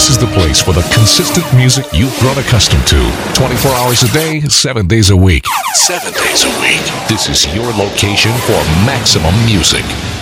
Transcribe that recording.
This is the place for the consistent music you've grown accustomed to. 24 hours a day, 7 days a week. 7 days a week. This is your location for maximum music.